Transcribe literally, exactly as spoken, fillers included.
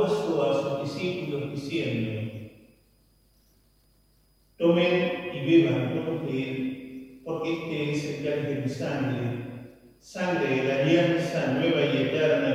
puesto a sus discípulos diciendo: tomen y beban todos de él, porque este es el cáliz de mi sangre, sangre de la alianza nueva y eterna,